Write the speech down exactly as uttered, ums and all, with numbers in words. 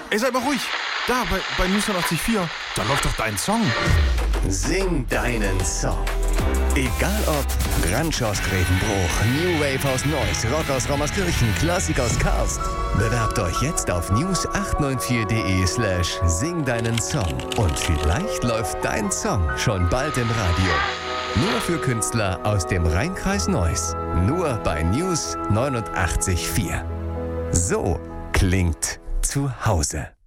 Ey, sei mal ruhig. Da, bei, bei News neunundachtzig Komma vier, da läuft doch dein Song. Sing deinen Song. Egal ob Grunge aus Grevenbruch, New Wave aus Neuss, Rock aus Raumerskirchen, Klassik aus Karst. Bewerbt euch jetzt auf news acht neun vier punkt de slash sing deinen Song. Und vielleicht läuft dein Song schon bald im Radio. Nur für Künstler aus dem Rheinkreis Neuss. Nur bei News neunundachtzig Komma vier. So klingt zu Hause.